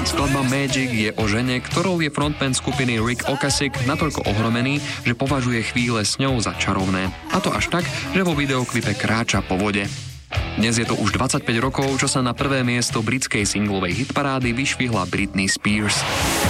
Skladba Magic je o žene, ktorou je frontman skupiny Rick Ocasek natoľko ohromený, že považuje chvíle s ňou za čarovné. A to až tak, že vo videoklipe kráča po vode. Dnes je to už 25 rokov, čo sa na prvé miesto britskej singlovej hitparády vyšvihla Britney Spears.